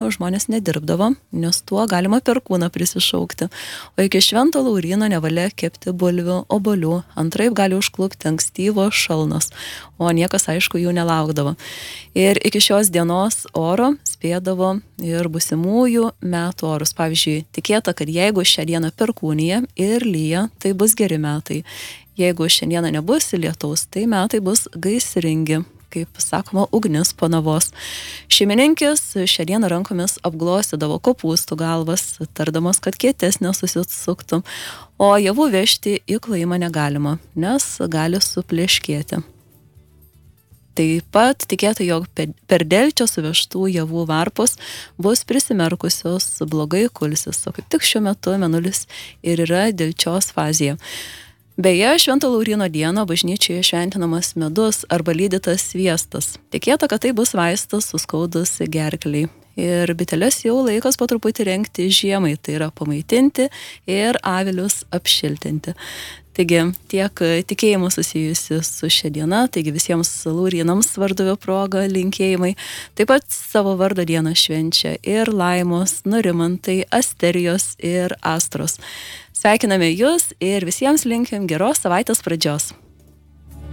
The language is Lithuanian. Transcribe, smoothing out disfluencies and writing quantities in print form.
žmonės nedirbdavo, nes tuo galima perkūną prisišaukti. O iki Švento Lauryno nevalia kepti bulvių, obuolių, antraip gali užklupti ankstyvo šalnos, o niekas aišku jų nelaukdavo. Ir iki šios dienos oro spėdavo ir busimųjų metų orus. Pavyzdžiui, tikėta, kad jeigu šią dieną perkūnija ir lyja, tai bus geri metai. Jeigu šiandieną nebus lietaus, tai metai bus gaisringi, kaip sakoma, ugnis po navos. Šeimininkės šią dieną rankomis apglostydavo kopūstų galvas, tardamos, kad kietės nesusisuktų, o javų vežti į klojimą negalima, nes gali supleškėti. Taip pat tikėta, jog per delčio suvežtų javų varpus bus prisimerkusios, blogai kulsis, o kaip tik šiuo metu mėnulis ir yra delčios fazėje. Beje, Švento Lauryno dieną bažnyčioje šventinamas medus arba lydytas sviestas. Tikėta, kad tai bus vaistas suskaudus gerkliai. Ir biteles jau laikas po truputį rengti žiemai, tai yra pamaitinti ir avilius apšiltinti. Taigi, tiek tikėjimų susijusi su šia diena, taigi visiems Laurynams varduvio proga linkėjimai. Taip pat savo vardo dieną švenčia ir Laimos, Nurimantai, Asterijos ir Astros. Sveikiname jūs ir visiems linkim geros savaitės pradžios.